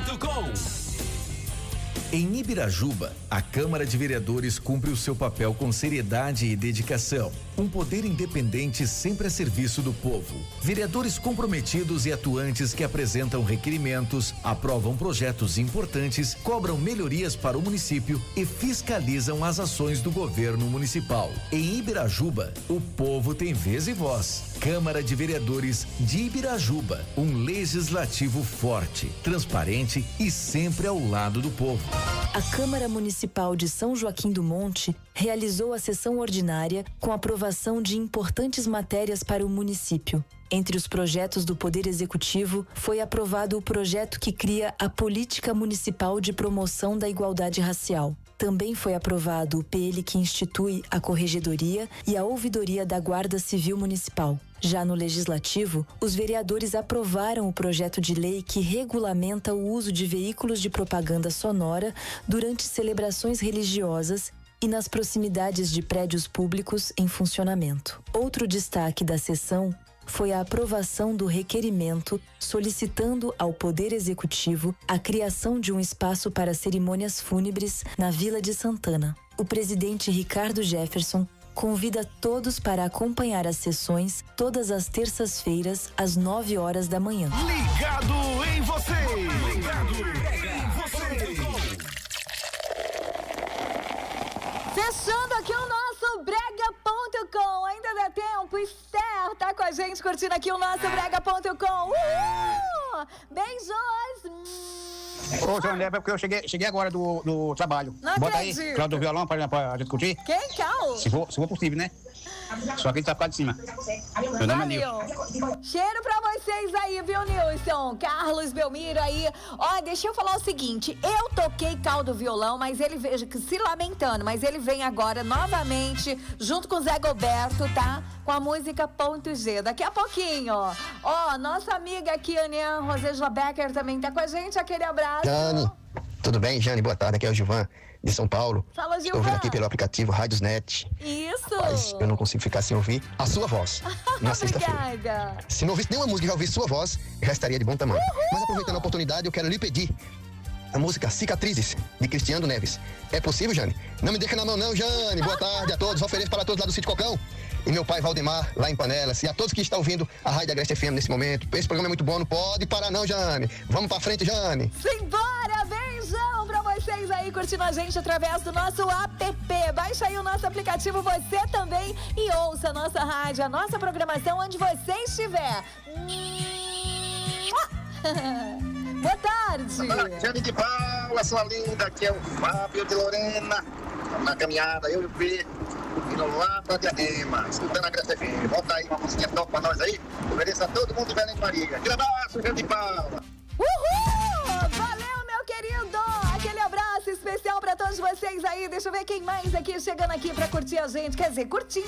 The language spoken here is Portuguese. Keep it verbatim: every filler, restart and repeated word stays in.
ponto com. Em Ibirajuba, a Câmara de Vereadores cumpre o seu papel com seriedade e dedicação. Um poder independente sempre a serviço do povo. Vereadores comprometidos e atuantes que apresentam requerimentos, aprovam projetos importantes, cobram melhorias para o município e fiscalizam as ações do governo municipal. Em Ibirajuba, o povo tem vez e voz. Câmara de Vereadores de Ibirajuba, um legislativo forte, transparente e sempre ao lado do povo. A Câmara Municipal de São Joaquim do Monte realizou a sessão ordinária com aprovação de importantes matérias para o município. Entre os projetos do Poder Executivo, foi aprovado o projeto que cria a Política Municipal de Promoção da Igualdade Racial. Também foi aprovado o P L que institui a Corregedoria e a Ouvidoria da Guarda Civil Municipal. Já no Legislativo, os vereadores aprovaram o projeto de lei que regulamenta o uso de veículos de propaganda sonora durante celebrações religiosas e nas proximidades de prédios públicos em funcionamento. Outro destaque da sessão foi a aprovação do requerimento solicitando ao Poder Executivo a criação de um espaço para cerimônias fúnebres na Vila de Santana. O presidente Ricardo Jefferson convida todos para acompanhar as sessões todas as terças-feiras, às nove horas da manhã. Ligado em você! Ligado em você! Fechando aqui o nosso brega ponto com. Ainda dá tempo, Esther tá com a gente curtindo aqui o nosso brega ponto com. Uhul! Beijos! Ô, Johnny, é porque eu cheguei, cheguei agora do, do trabalho. Não Bota acredito. aí, Cláudio do violão pra, pra gente curtir. Quem, Cal? Se for, se for possível, né? Só que ele tá ficando de cima. Meu nome é Nilson. Cheiro pra vocês aí, viu, Nilson? Carlos Belmiro aí. Ó, deixa eu falar o seguinte. Eu toquei Cal do violão, mas ele veja que se lamentando, mas ele vem agora novamente, junto com o Zé Goberto, tá? Com a música Ponto G. Daqui a pouquinho, ó. Ó, nossa amiga aqui, Aninha Rosângela Becker, também tá com a gente. Aquele abraço. Jane, tudo bem, Jane? Boa tarde, aqui é o Gilvan, de São Paulo. Fala, Estou Gilvan. ouvindo aqui pelo aplicativo Rádios Net. Isso. Rapaz, eu não consigo ficar sem ouvir a sua voz na sexta-feira. Obrigada. Se não ouvisse nenhuma música e já ouvisse sua voz, já estaria de bom tamanho. Uhul. Mas aproveitando a oportunidade, eu quero lhe pedir a música Cicatrizes, de Cristiano Neves. É possível, Jane? Não me deixa na mão não, Jane. Boa tarde a todos. Ofereço para todos lá do Sítio Cocão. E meu pai Valdemar, lá em Panelas. E a todos que estão ouvindo a Rádio Agreste F M nesse momento. Esse programa é muito bom, não pode parar não, Jane. Vamos pra frente, Jane. Simbora, beijão pra vocês aí curtindo a gente através do nosso app. Baixa aí o nosso aplicativo, você também, e ouça a nossa rádio, a nossa programação onde você estiver. Boa tarde. Jane de Paula, sua linda, aqui é o Fábio de Lorena. Na caminhada, eu e o P, indo lá pra Diadema, escutando a Agreste F M. Bota aí uma musiquinha top pra nós aí. Ofereça a todo mundo de Belém de Maria. Aquele abraço, Jane de Paula. Uhul! Valeu, meu querido! Aquele abraço especial pra todos vocês aí. Deixa eu ver quem mais aqui chegando aqui pra curtir a gente. Quer dizer, curtindo.